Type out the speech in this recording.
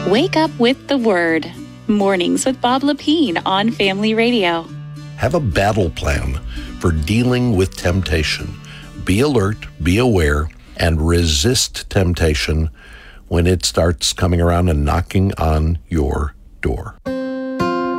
Wake up with the Word. Mornings with Bob Lepine on Family Radio. Have a battle plan for dealing with temptation. Be alert, be aware, and resist temptation when it starts coming around and knocking on your door.